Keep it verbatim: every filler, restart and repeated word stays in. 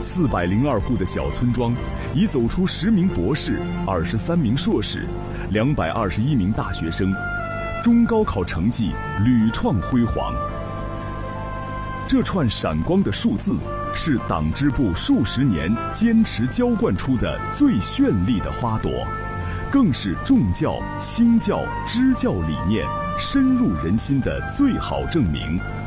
四百零二户的小村庄，已走出十名博士、二十三名硕士、两百二十一名大学生，中高考成绩屡创辉煌。这串闪光的数字，是党支部数十年坚持浇灌出的最绚丽的花朵，更是重教、新教、支教理念深入人心的最好证明。